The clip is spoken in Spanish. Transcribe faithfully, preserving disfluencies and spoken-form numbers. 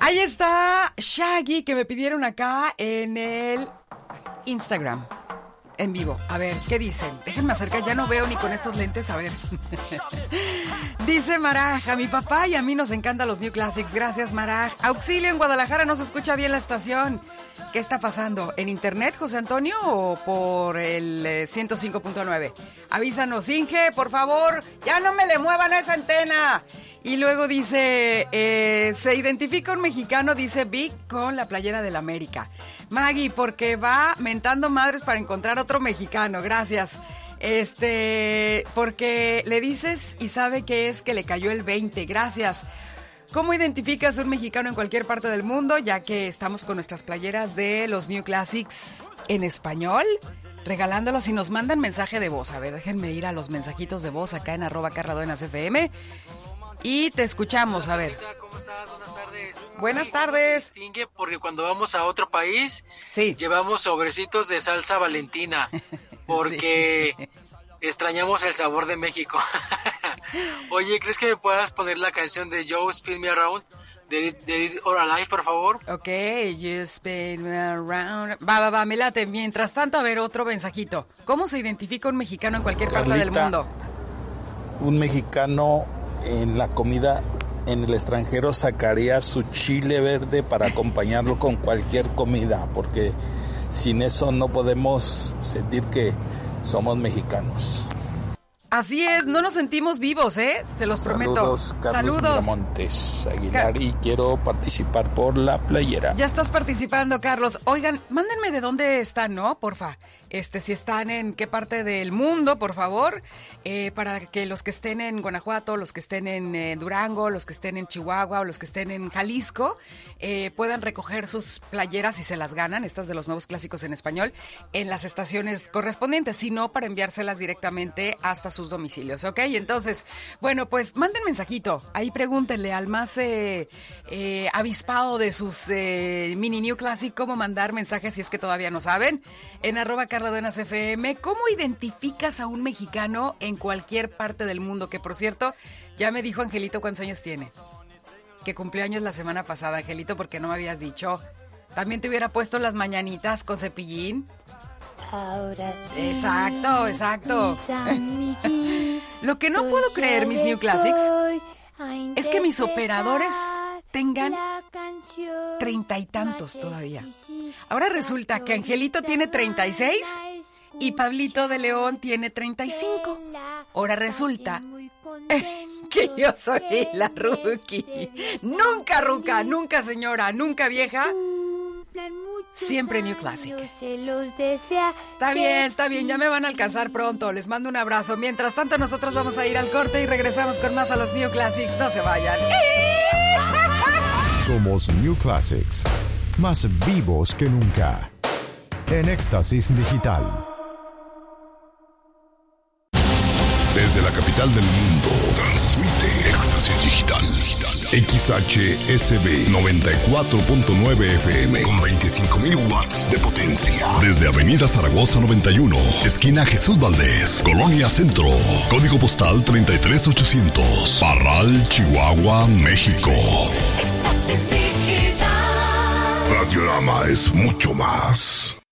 Ahí está Shaggy, que me pidieron acá en el Instagram, en vivo. A ver, ¿qué dicen? Déjenme acercar, ya no veo ni con estos lentes, a ver. Dice Maraj, a mi papá y a mí nos encantan los New Classics. Gracias, Maraj. Auxilio, en Guadalajara no se escucha bien la estación. ¿Qué está pasando? ¿En internet, José Antonio, o por el eh, ciento cinco punto nueve? Avísanos, Inge, por favor, ya no me le muevan a esa antena. Y luego dice, eh, se identifica un mexicano, dice Vic, con la playera del América. Maggie, porque va mentando madres para encontrar otro mexicano, gracias. Este, porque le dices y sabe que es que le cayó el veinte, gracias. ¿Cómo identificas un mexicano en cualquier parte del mundo? Ya que estamos con nuestras playeras de los New Classics en español, regalándolos y nos mandan mensaje de voz. A ver, déjenme ir a los mensajitos de voz acá en arroba carraduenas F M. Y te escuchamos, a ver. ¿Cómo estás? Buenas tardes. Buenas tardes. Distingue porque cuando vamos a otro país, sí, llevamos sobrecitos de salsa Valentina, porque sí, extrañamos el sabor de México. Oye, ¿crees que me puedas poner la canción de Joe Spin Me Around de Dead or Alive, por favor? Ok, You Spin Me Around. Va, va, va, me late. Mientras tanto, a ver, otro mensajito. ¿Cómo se identifica un mexicano en cualquier Carlita, parte del mundo? Un mexicano en la comida en el extranjero sacaría su chile verde para acompañarlo con cualquier comida, porque sin eso no podemos sentir que somos mexicanos. Así es, no nos sentimos vivos, ¿eh? Se los Saludos, prometo. Carlos Saludos, Montes Aguilar, Ca- y quiero participar por la playera. Ya estás participando, Carlos. Oigan, mándenme de dónde están, ¿no? Porfa. Este, si están en qué parte del mundo, por favor, eh, para que los que estén en Guanajuato, los que estén en eh, Durango, los que estén en Chihuahua o los que estén en Jalisco, eh, puedan recoger sus playeras y se las ganan, estas de los nuevos clásicos en español, en las estaciones correspondientes, sino para enviárselas directamente hasta sus domicilios, ¿ok? Entonces, bueno, pues manden mensajito, ahí pregúntenle al más eh, eh, avispado de sus eh, mini New Classic cómo mandar mensajes si es que todavía no saben, en arroba Carraduenas F M. ¿Cómo identificas a un mexicano en cualquier parte del mundo? Que por cierto, ya me dijo Angelito cuántos años tiene. Que cumplió años la semana pasada, Angelito, porque no me habías dicho. También te hubiera puesto las mañanitas con Cepillín. Ahora sí. Exacto, exacto. Lo que no puedo creer, mis New Classics, es que mis operadores tengan treinta y tantos todavía. Ahora resulta que Angelito tiene treinta y seis y Pablito de León tiene treinta y cinco. Ahora resulta que yo soy la rookie. Nunca ruca, nunca señora, nunca vieja. Siempre New Classic. Está bien, está bien, ya me van a alcanzar pronto. Les mando un abrazo. Mientras tanto, nosotros vamos a ir al corte y regresamos con más a los New Classics. No se vayan. Somos New Classics, más vivos que nunca. En Éxtasis Digital. Desde la capital del mundo, transmite Éxtasis Digital. X H S B noventa y cuatro punto nueve F M con veinticinco mil watts de potencia. Desde Avenida Zaragoza noventa y uno, esquina Jesús Valdés, Colonia Centro. Código postal treinta y tres ochocientos. Parral, Chihuahua, México. Éxtasis Digital. Radiorama es mucho más.